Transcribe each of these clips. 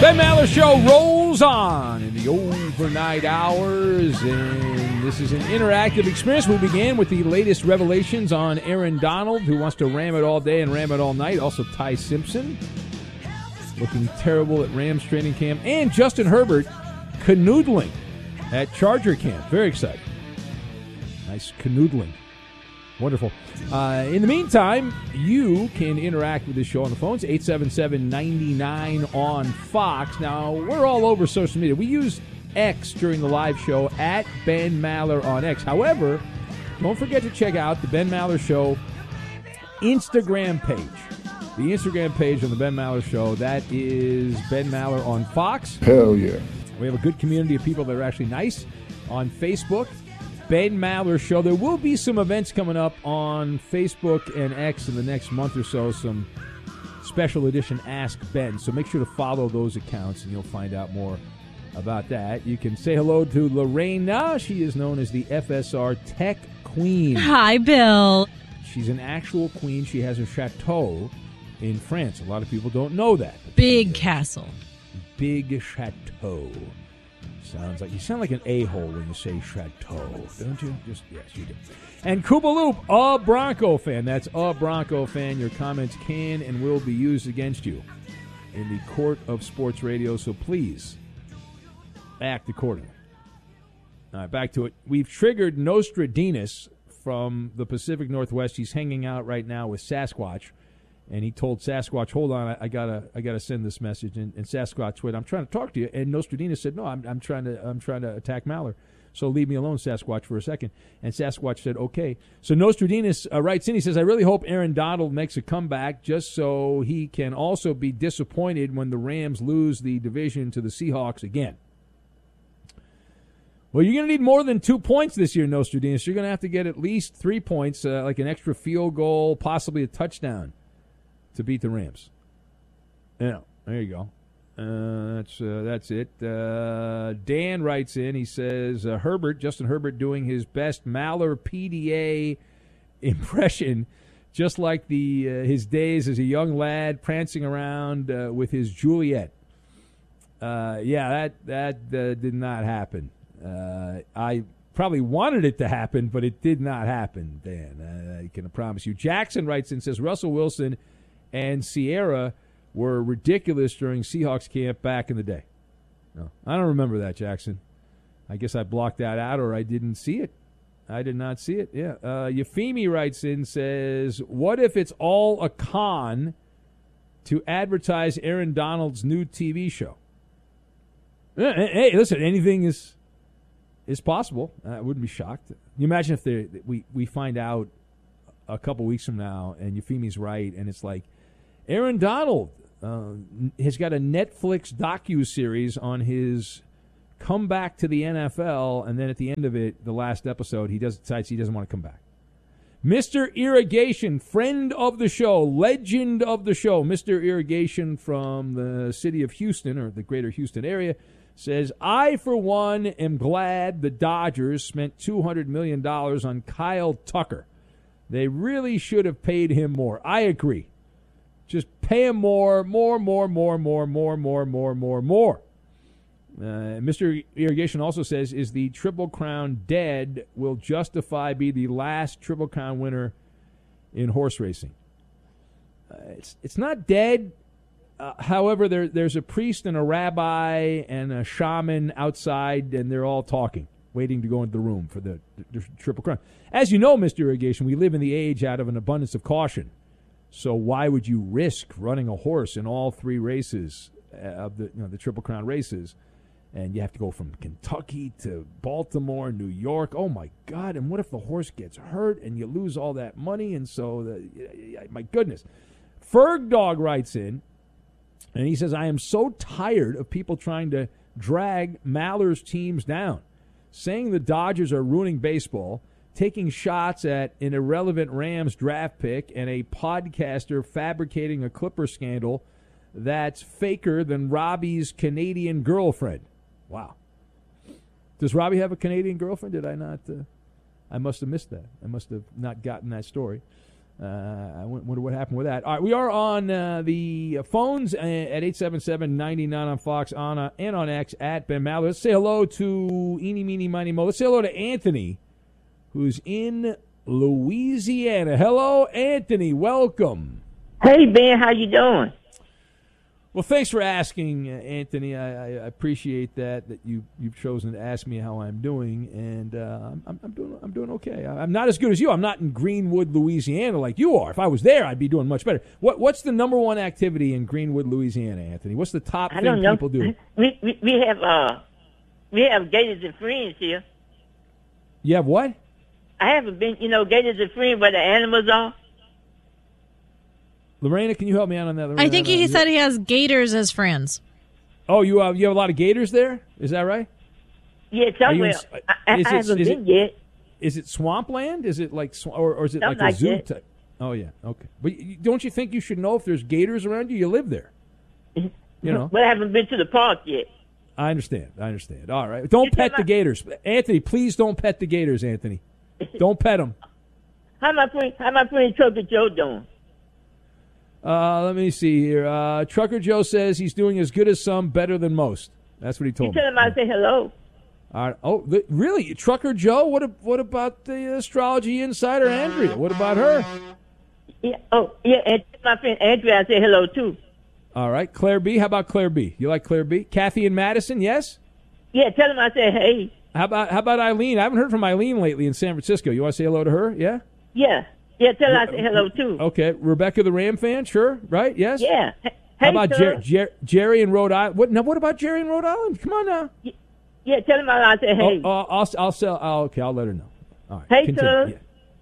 Ben Maller Show rolls on in the overnight hours, and this is an interactive experience. We began with the latest revelations on Aaron Donald, who wants to ram it all day and ram it all night. Also, Ty Simpson, looking terrible at Rams training camp. And Justin Herbert canoodling at Charger camp. Very exciting. Nice canoodling. Wonderful. In the meantime, you can interact with this show on the phones, 877-99 on Fox. Now, we're all over social media. We use X during the live show at Ben Maller on X. However, don't forget to check out the Ben Maller Show Instagram page. The Instagram page on the Ben Maller Show, that is Ben Maller on Fox. Hell yeah. We have a good community of people that are actually nice on Facebook. Ben Maller Show. There will be some events coming up on Facebook and X in the next month or so, some special edition Ask Ben. So make sure to follow those accounts, and you'll find out more about that. You can say hello to Lorena. She is known as the FSR Tech Queen. Hi, Bill. She's an actual queen. She has a chateau in France. A lot of people don't know that. Big castle. Big chateau. Sounds like you sound like an a-hole when you say chateau, don't you? Just yes, you do. And Koopa Loop, a Bronco fan. That's a Bronco fan. Your comments can and will be used against you in the court of sports radio. So please act accordingly. All right, back to it. We've triggered Nostradamus from the Pacific Northwest. He's hanging out right now with Sasquatch. And he told Sasquatch, "Hold on, I gotta send this message." And Sasquatch went, "I'm trying to talk to you." And Nostradamus said, "No, I'm trying to attack Maller. So leave me alone, Sasquatch, for a second." And Sasquatch said, "Okay." So Nostradamus writes in. He says, "I really hope Aaron Donald makes a comeback, just so he can also be disappointed when the Rams lose the division to the Seahawks again." Well, you're going to need more than 2 points this year, Nostradamus. You're going to have to get at least 3 points, like an extra field goal, possibly a touchdown, to beat the Rams. Yeah, there you go. That's it. Dan writes in. He says, Justin Herbert doing his best Maller PDA impression, just like his days as a young lad prancing around with his Juliet. That did not happen. I probably wanted it to happen, but it did not happen, Dan. I can promise you. Jackson writes in, says, Russell Wilson and Sierra were ridiculous during Seahawks camp back in the day. No, I don't remember that, Jackson. I guess I blocked that out, or I didn't see it. I did not see it, yeah. Yafimi writes in, says, what if it's all a con to advertise Aaron Donald's new TV show? Hey, listen, anything is possible. I wouldn't be shocked. Can you imagine if we find out a couple weeks from now and Yafimi's right, and it's like, Aaron Donald has got a Netflix docuseries on his comeback to the NFL, and then at the end of it, the last episode, he decides he doesn't want to come back. Mr. Irrigation, friend of the show, legend of the show, Mr. Irrigation from the city of Houston, or the greater Houston area, says, I, for one, am glad the Dodgers spent $200 million on Kyle Tucker. They really should have paid him more. I agree. Just pay him more. Mr. Irrigation also says, is the Triple Crown dead? Will Justify be the last Triple Crown winner in horse racing? It's not dead. However, there's a priest and a rabbi and a shaman outside, and they're all talking, waiting to go into the room for the Triple Crown. As you know, Mr. Irrigation, we live in the age out of an abundance of caution. So why would you risk running a horse in all 3 races of the Triple Crown races? And you have to go from Kentucky to Baltimore, New York. Oh, my God. And what if the horse gets hurt and you lose all that money? And so, my goodness. Ferg Dog writes in, and he says, I am so tired of people trying to drag Maller's teams down, saying the Dodgers are ruining baseball, taking shots at an irrelevant Rams draft pick, and a podcaster fabricating a Clipper scandal that's faker than Robbie's Canadian girlfriend. Wow. Does Robbie have a Canadian girlfriend? Did I not? I must have missed that. I must have not gotten that story. I wonder what happened with that. All right, we are on the phones at 877-99 on Fox, and on X at Ben Maller. Let's say hello to Eeny, Meeny, Miny, Mo. Let's say hello to Anthony, who's in Louisiana. Hello, Anthony. Welcome. Hey, Ben, how you doing? Well, thanks for asking, Anthony. I appreciate that you've chosen to ask me how I'm doing, and I'm doing okay. I'm not as good as you. I'm not in Greenwood, Louisiana, like you are. If I was there, I'd be doing much better. What's the number one activity in Greenwood, Louisiana, Anthony? What's the top thing people do? We have gators and friends here. You have what? I haven't been, gators and friends where the animals are. Lorena, can you help me out on that? Lorena, I think he said he has gators as friends. Oh, you have a lot of gators there? Is that right? Yeah, somewhere. I haven't been yet. Is it swampland? Is it like, or is it Something like a zoo that. type? Oh yeah, okay. But don't you think you should know if there's gators around you? You live there. You know. But I haven't been to the park yet. I understand. All right. Don't pet the gators, Anthony. Please don't pet the gators, Anthony. Don't pet them. How my friend Trucker Joe doing? Let me see here. Trucker Joe says he's doing as good as some, better than most. That's what he told me. Tell him I say hello. All right. Oh, really? Trucker Joe? What about the astrology insider, Andrea? What about her? Yeah. Oh, yeah. And my friend Andrea, I say hello too. All right. Claire B. How about Claire B? You like Claire B? Kathy and Madison? Yes. Yeah. Tell him I say hey. How about Eileen? I haven't heard from Eileen lately in San Francisco. You want to say hello to her? Yeah. Yeah. Yeah. Tell her I say hello too. Okay. Rebecca the Ram fan? Sure. Right? Yes. Yeah. Hey, how about Jerry in Rhode Island? What about Jerry in Rhode Island? Come on now. Yeah. Tell him I say hey. I'll let her know. All right. Hey, continue. sir. Yeah.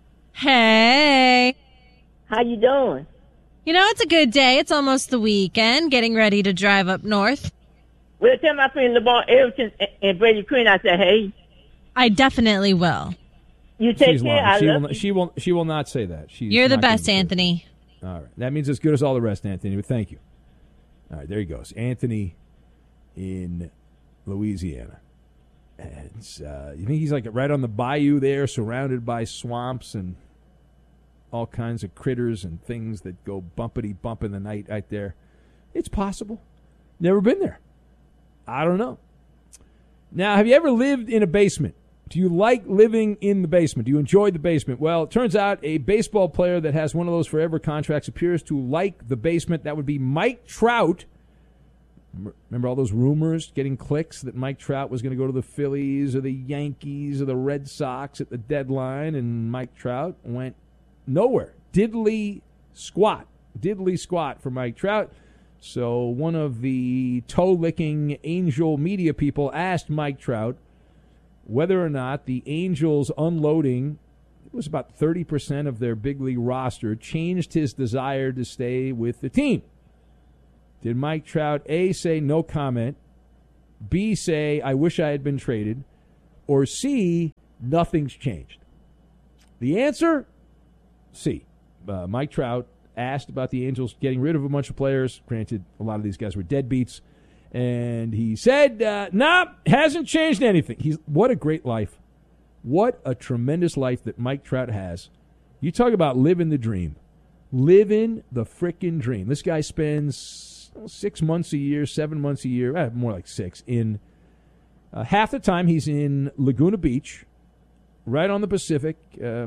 Hey. How you doing? It's a good day. It's almost the weekend. Getting ready to drive up north. Well, tell my friend LeBron Erickson and Brady Quinn I say hey. I definitely will. You take She's care. lying. She will not say that. You're the best, Anthony. All right. That means as good as all the rest, Anthony. But thank you. All right, there he goes. Anthony in Louisiana. And you think he's like right on the bayou there, surrounded by swamps and all kinds of critters and things that go bumpity bump in the night right there. It's possible. Never been there. I don't know. Now, have you ever lived in a basement? Do you like living in the basement? Do you enjoy the basement? Well, it turns out a baseball player that has one of those forever contracts appears to like the basement. That would be Mike Trout. Remember all those rumors getting clicks that Mike Trout was going to go to the Phillies or the Yankees or the Red Sox at the deadline, and Mike Trout went nowhere. Diddly squat for Mike Trout. So one of the toe-licking Angel media people asked Mike Trout whether or not the Angels unloading, it was about 30% of their big league roster, changed his desire to stay with the team. Did Mike Trout, A, say no comment, B, say I wish I had been traded, or C, nothing's changed? The answer, C. Mike Trout asked about the Angels getting rid of a bunch of players. Granted, a lot of these guys were deadbeats. And he said, hasn't changed anything. What a great life. What a tremendous life that Mike Trout has. You talk about living the dream. Living the frickin' dream. This guy spends 6 months a year, 7 months a year, more like 6, in half the time he's in Laguna Beach, right on the Pacific,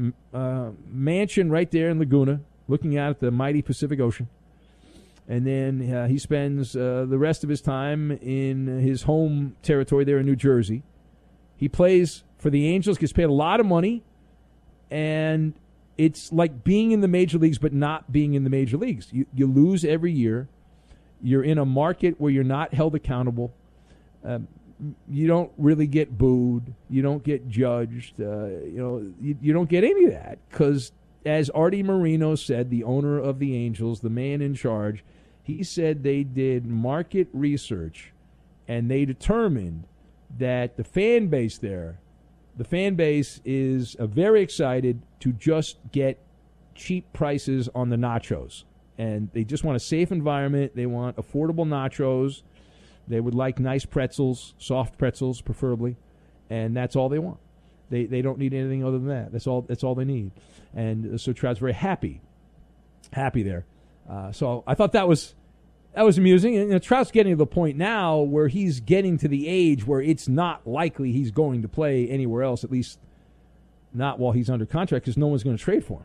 mansion right there in Laguna, looking out at the mighty Pacific Ocean. And then he spends the rest of his time in his home territory there in New Jersey. He plays for the Angels, gets paid a lot of money, and it's like being in the major leagues but not being in the major leagues. You lose every year. You're in a market where you're not held accountable. You don't really get booed. You don't get judged. You don't get any of that because, as Artie Moreno said, the owner of the Angels, the man in charge, he said they did market research and they determined that the fan base is very excited to just get cheap prices on the nachos. And they just want a safe environment. They want affordable nachos. They would like nice pretzels, soft pretzels preferably. And that's all they want. They don't need anything other than that. That's all they need. And so Trout's very happy happy there. So I thought that was amusing. And Trout's getting to the point now where he's getting to the age where it's not likely he's going to play anywhere else, at least not while he's under contract, because no one's going to trade for him.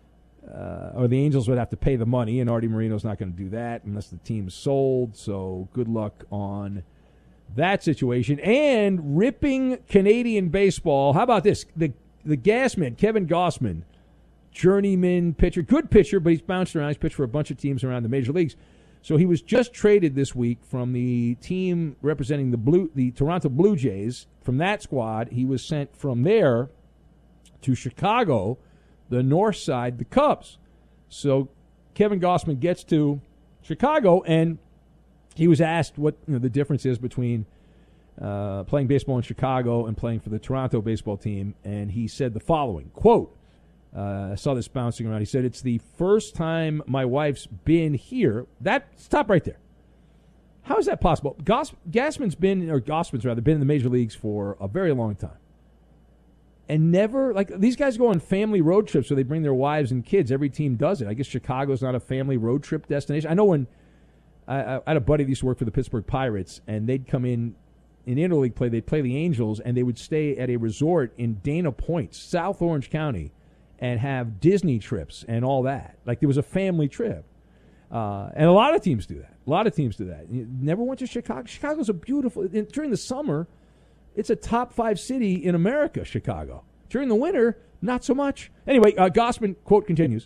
Or the Angels would have to pay the money, and Artie Moreno's not going to do that unless the team's sold. So good luck on that situation. And ripping Canadian baseball. How about this? The Gassman, Kevin Gausman, journeyman pitcher, good pitcher, but he's bounced around. He's pitched for a bunch of teams around the major leagues. So he was just traded this week from the team representing the Toronto Blue Jays. From that squad, he was sent from there to Chicago, the north side, the Cubs. So Kevin Gausman gets to Chicago, and he was asked what the difference is between playing baseball in Chicago and playing for the Toronto baseball team, and he said the following, quote, I saw this bouncing around. He said, "It's the first time my wife's been here." Stop right there. How is that possible? Gausman's been in the major leagues for a very long time. And never, these guys go on family road trips where they bring their wives and kids. Every team does it. I guess Chicago's not a family road trip destination. I know when I had a buddy that used to work for the Pittsburgh Pirates, and they'd come in interleague play, they'd play the Angels, and they would stay at a resort in Dana Point, South Orange County, and have Disney trips and all that. Like, there was a family trip. And a lot of teams do that. You never went to Chicago. Chicago's a beautiful, during the summer, it's a top 5 city in America, Chicago. During the winter, not so much. Anyway, Gausman, quote, continues,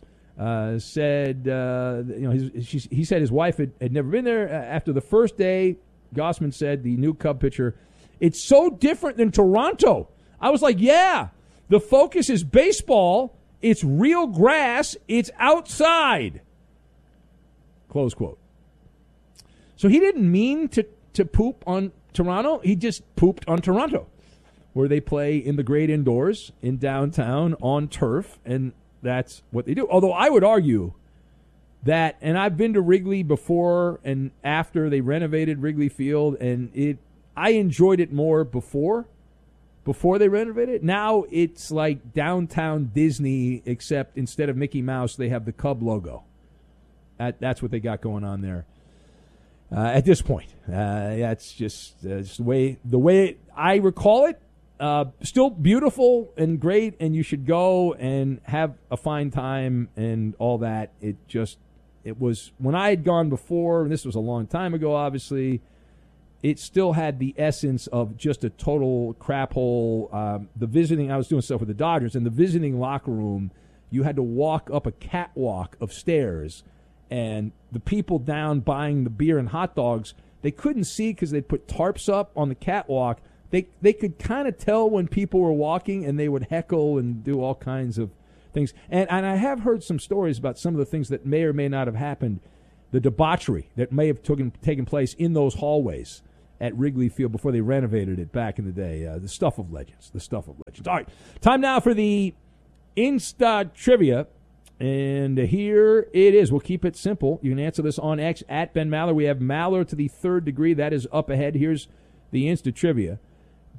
said, he said his wife had never been there. After the first day, Gausman said, the new Cub pitcher, "It's so different than Toronto." I was like, yeah, the focus is baseball. It's real grass. It's outside. Close quote. So he didn't mean to poop on Toronto. He just pooped on Toronto, where they play in the great indoors in downtown on turf, and that's what they do. Although I would argue that, and I've been to Wrigley before and after they renovated Wrigley Field, and I enjoyed it more before they renovated it. Now it's like downtown Disney, except instead of Mickey Mouse, they have the Cub logo. That's what they got going on there. At this point, it's just the way I recall it. Still beautiful and great, and you should go and have a fine time and all that. It was when I had gone before, and this was a long time ago, obviously. It still had the essence of just a total crap hole. I was doing stuff with the Dodgers, and the visiting locker room, you had to walk up a catwalk of stairs. And the people down buying the beer and hot dogs, they couldn't see because they'd put tarps up on the catwalk. They could kind of tell when people were walking, and they would heckle and do all kinds of things. And I have heard some stories about some of the things that may or may not have happened, the debauchery that may have taken place in those hallways at Wrigley Field before they renovated it back in the day. The stuff of legends. All right, time now for the Insta Trivia. And here it is. We'll keep it simple. You can answer this on X at Ben Maller. We have Maller to the third degree. That is up ahead. Here's the Insta Trivia.